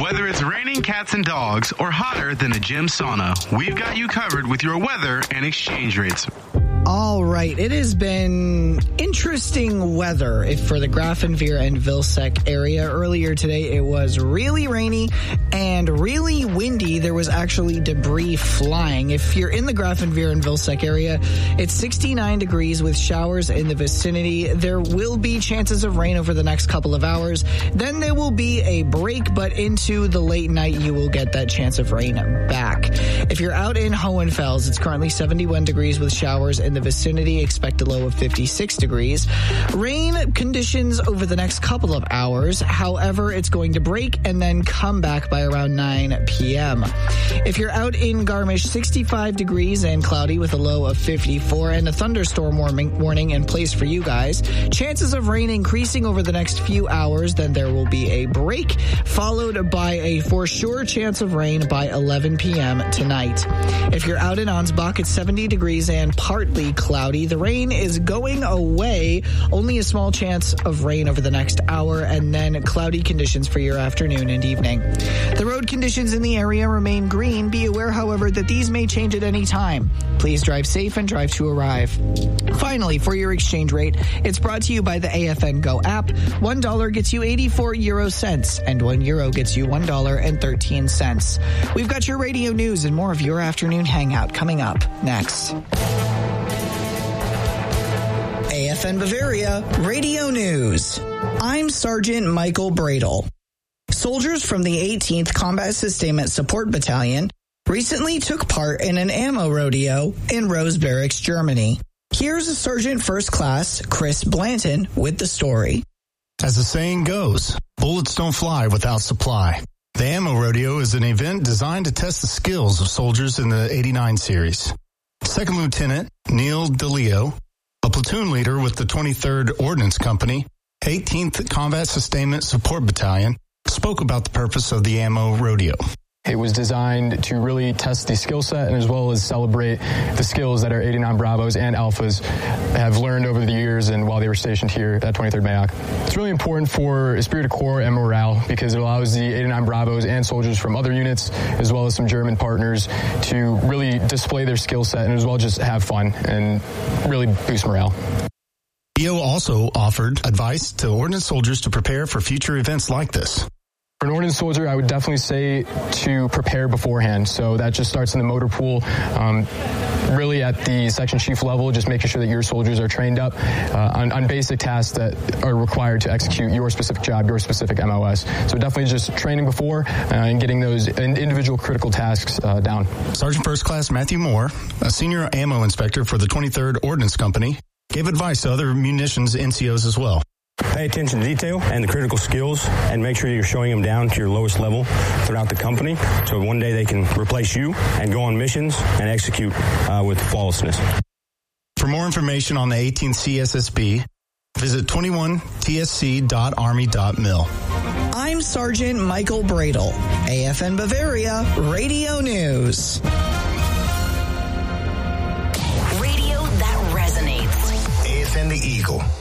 Whether it's raining cats and dogs or hotter than a gym sauna, we've got you covered with your weather and exchange rates. All right. It has been interesting weather for the Grafenveer and Vilseck area. Earlier today, it was really rainy and really windy. There was actually debris flying. If you're in the Grafenveer and Vilseck area, it's 69 degrees with showers in the vicinity. There will be chances of rain over the next couple of hours. Then there will be a break, but into the late night, you will get that chance of rain back. If you're out in Hohenfels, it's currently 71 degrees with showers in the vicinity. Expect a low of 56 degrees. Rain conditions over the next couple of hours. However, it's going to break and then come back by around 9 p.m. If you're out in Garmisch, 65 degrees and cloudy with a low of 54 and a thunderstorm warning in place for you guys. Chances of rain increasing over the next few hours. Then there will be a break followed by a for sure chance of rain by 11 p.m. tonight. If you're out in Ansbach, it's 70 degrees and partly cloudy. The rain is going away. Only a small chance of rain over the next hour and then cloudy conditions for your afternoon and evening. The road conditions in the area remain green. Be aware, however, that these may change at any time. Please drive safe and drive to arrive. Finally, for your exchange rate, it's brought to you by the AFN Go app. $1 gets you 84 euro cents and €1 gets you $1.13. We've got your radio news and more of your afternoon hangout coming up next. AFN Bavaria Radio News. I'm Sergeant Michael Bradle. Soldiers from the 18th Combat Sustainment Support Battalion recently took part in an ammo rodeo in Rose Barracks, Germany. Here's Sergeant First Class Chris Blanton with the story. As the saying goes, bullets don't fly without supply. The Ammo Rodeo is an event designed to test the skills of soldiers in the 89 series. Second Lieutenant Neil DeLeo, a platoon leader with the 23rd Ordnance Company, 18th Combat Sustainment Support Battalion, spoke about the purpose of the Ammo Rodeo. It was designed to really test the skill set and as well as celebrate the skills that our 89 Bravos and Alphas have learned over the years and while they were stationed here at 23rd Mayock. It's really important for esprit de corps and morale because it allows the 89 Bravos and soldiers from other units as well as some German partners to really display their skill set and as well just have fun and really boost morale. EO also offered advice to ordnance soldiers to prepare for future events like this. For an ordnance soldier, I would definitely say to prepare beforehand. So that just starts in the motor pool, really at the section chief level, just making sure that your soldiers are trained up on basic tasks that are required to execute your specific job, your specific MOS. So definitely just training before and getting those individual critical tasks down. Sergeant First Class Matthew Moore, a senior ammo inspector for the 23rd Ordnance Company, gave advice to other munitions NCOs as well. Pay attention to detail and the critical skills and make sure you're showing them down to your lowest level throughout the company so one day they can replace you and go on missions and execute with flawlessness. For more information on the 18th CSSB, visit 21tsc.army.mil. I'm Sergeant Michael Bradle, AFN Bavaria Radio News. Radio that resonates. AFN the Eagle.